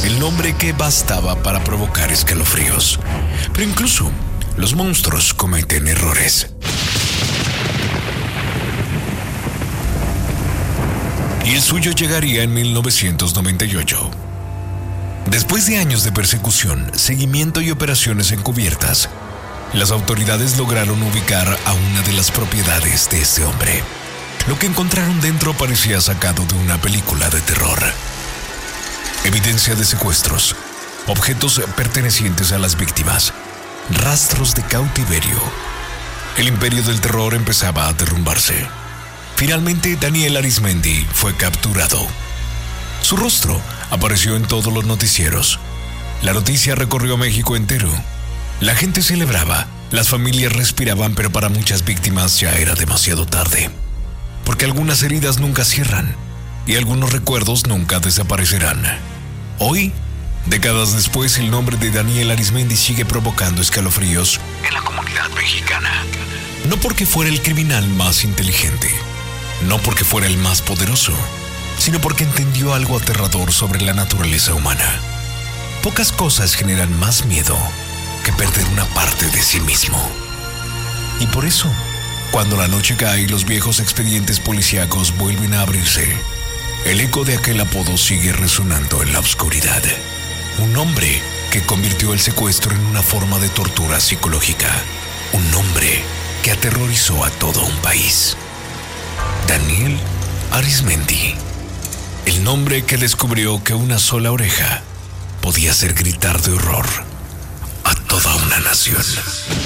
el nombre que bastaba para provocar escalofríos. Pero incluso los monstruos cometen errores. Y el suyo llegaría en 1998. Después de años de persecución, seguimiento y operaciones encubiertas, las autoridades lograron ubicar a una de las propiedades de este hombre. Lo que encontraron dentro parecía sacado de una película de terror. Evidencia de secuestros, objetos pertenecientes a las víctimas, rastros de cautiverio. El imperio del terror empezaba a derrumbarse. Finalmente, Daniel Arizmendi fue capturado. Su rostro apareció en todos los noticieros. La noticia recorrió México entero. La gente celebraba, las familias respiraban, pero para muchas víctimas ya era demasiado tarde. Porque algunas heridas nunca cierran y algunos recuerdos nunca desaparecerán. Hoy, décadas después, el nombre de Daniel Arizmendi sigue provocando escalofríos en la comunidad mexicana. No porque fuera el criminal más inteligente, no porque fuera el más poderoso, sino porque entendió algo aterrador sobre la naturaleza humana. Pocas cosas generan más miedo que perder una parte de sí mismo. Y por eso, cuando la noche cae y los viejos expedientes policíacos vuelven a abrirse, el eco de aquel apodo sigue resonando en la oscuridad. Un hombre que convirtió el secuestro en una forma de tortura psicológica. Un hombre que aterrorizó a todo un país. Daniel Arizmendi. El nombre que descubrió que una sola oreja podía hacer gritar de horror a toda una nación.